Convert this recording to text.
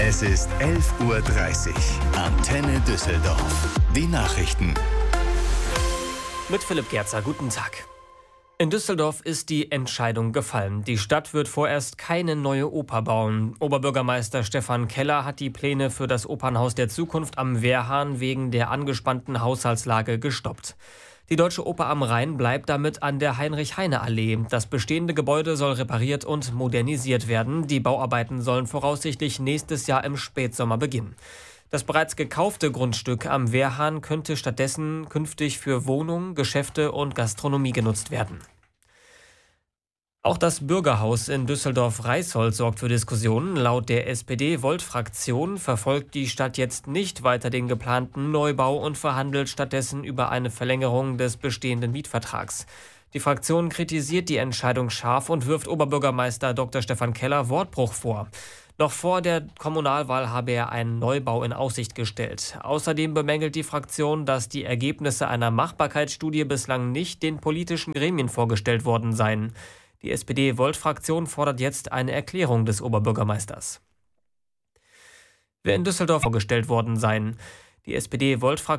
Es ist 11:30 Uhr. Antenne Düsseldorf. Die Nachrichten. Mit Philipp Gerzer, guten Tag. In Düsseldorf ist die Entscheidung gefallen. Die Stadt wird vorerst keine neue Oper bauen. Oberbürgermeister Stefan Keller hat die Pläne für das Opernhaus der Zukunft am Wehrhahn wegen der angespannten Haushaltslage gestoppt. Die Deutsche Oper am Rhein bleibt damit an der Heinrich-Heine-Allee. Das bestehende Gebäude soll repariert und modernisiert werden. Die Bauarbeiten sollen voraussichtlich nächstes Jahr im Spätsommer beginnen. Das bereits gekaufte Grundstück am Wehrhahn könnte stattdessen künftig für Wohnungen, Geschäfte und Gastronomie genutzt werden. Auch das Bürgerhaus in Düsseldorf-Reissold sorgt für Diskussionen. Laut der SPD-Volt-Fraktion verfolgt die Stadt jetzt nicht weiter den geplanten Neubau und verhandelt stattdessen über eine Verlängerung des bestehenden Mietvertrags. Die Fraktion kritisiert die Entscheidung scharf und wirft Oberbürgermeister Dr. Stefan Keller Wortbruch vor. Noch vor der Kommunalwahl habe er einen Neubau in Aussicht gestellt. Außerdem bemängelt die Fraktion, dass die Ergebnisse einer Machbarkeitsstudie bislang nicht den politischen Gremien vorgestellt worden seien. Die SPD-Volt-Fraktion fordert jetzt eine Erklärung des Oberbürgermeisters. Wer in Düsseldorf vorgestellt worden seien. Die SPD-Volt-Fraktion